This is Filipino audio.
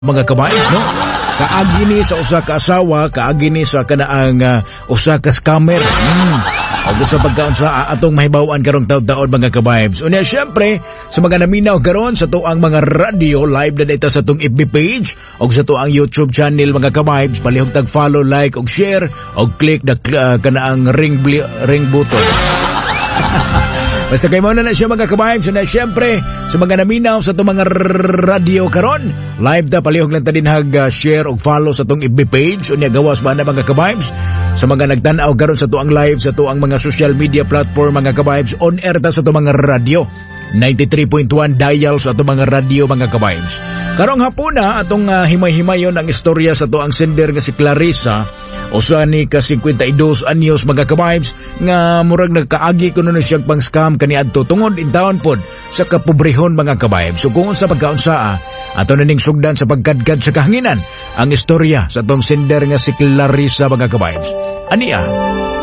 mga kabays, no? Kaagi ni sa usa ka asawa, kaagi ni sa kanaang usa ka scammer. O gusto pagkaon sa atong mahibawan karong taon-taon mga kabibes. Unya syempre, sa mga naminaw karon sa tuang mga radio, live na dito sa tong FB page o sa tuang YouTube channel mga kabibes, palihog tag follow, like og share og click the kanaang ring button. Basta kayo muna na siya mga kabibes. Na syempre sa mga naminaw sa itong mga radio karon, live na palihog lang ta din share o follow sa itong FB page o niya gawas ba na mga kabibes. Sa mga nagtanaw karon sa tuang live sa tuang mga social media platform mga kabibes, on air ta sa itong mga radio 93.1 dial sa itong mga radio mga kabibes. Karong hapon na atong himay-himayon ang istorya sa tuang sender nga si Clarissa o sa ni ka 52 anyos mga kabibes nga murag nagkaagi kuno na siyang pang-scam kaniadto tungod in taon pod sa kapobrehon mga kabibes. So kung sa pagkaunsaa ato na ning sugdan sa pagkadkad sa kahanginan ang istorya sa tong sender nga si Clarissa mga kabibes. Ania